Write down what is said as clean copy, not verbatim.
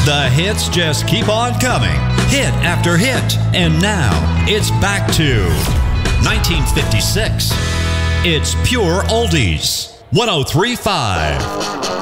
The hits just keep on coming, hit after hit. And now, it's back to 1956. It's pure oldies. 103.5.